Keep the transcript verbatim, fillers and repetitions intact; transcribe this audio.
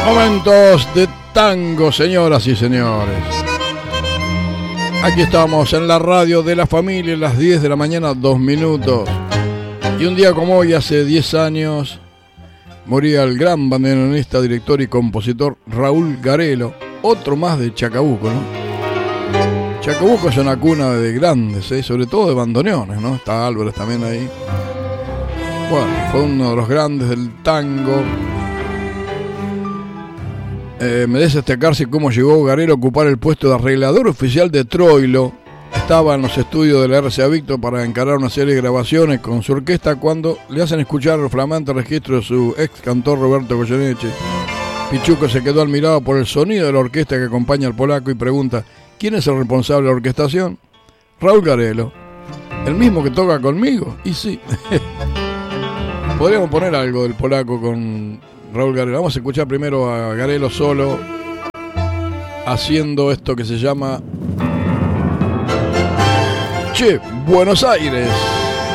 Momentos de tango, señoras y señores. Aquí estamos en la radio de la familia, las diez de la mañana, dos minutos. Y un día como hoy, hace diez años, moría el gran bandoneonista, director y compositor Raúl Garelo, otro más de Chacabuco, ¿no? Chacabuco es una cuna de grandes, ¿eh? Sobre todo de bandoneones, ¿no? Está Álvarez también ahí. Bueno, fue uno de los grandes del tango. Eh, merece destacarse cómo llegó Garelo a ocupar el puesto de arreglador oficial de Troilo. Estaba en los estudios de la R C A Víctor para encarar una serie de grabaciones con su orquesta cuando le hacen escuchar el flamante registro de su ex cantor Roberto Goyeneche. Pichuco se quedó admirado por el sonido de la orquesta que acompaña al polaco y pregunta: ¿quién es el responsable de la orquestación? Raúl Garelo. ¿El mismo que toca conmigo? Y sí. Podríamos poner algo del polaco con Raúl Garelo. Vamos a escuchar primero a Garelo solo haciendo esto que se llama Che, Buenos Aires.